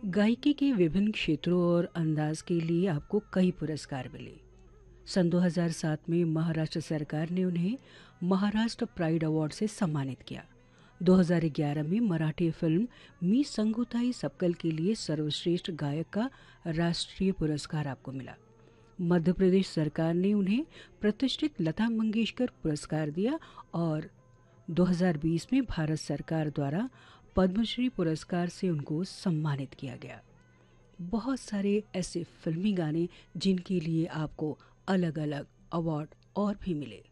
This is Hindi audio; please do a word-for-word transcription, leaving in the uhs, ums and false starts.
गायकी के विभिन्न क्षेत्रों और अंदाज के लिए आपको कई पुरस्कार मिले। सन दो हज़ार सात में महाराष्ट्र सरकार ने उन्हें महाराष्ट्र प्राइड अवार्ड से सम्मानित किया। दो हज़ार ग्यारह में मराठी फिल्म मी संगीताई सपकल के लिए सर्वश्रेष्ठ गायक का राष्ट्रीय पुरस्कार आपको मिला। मध्य प्रदेश सरकार ने उन्हें प्रतिष्ठित लता मंगेशकर पुरस्कार दिया और दो हज़ार बीस में भारत सरकार द्वारा पद्मश्री पुरस्कार से उनको सम्मानित किया गया। बहुत सारे ऐसे फिल्मी गाने जिनके लिए आपको अलग अलग अवार्ड और भी मिले।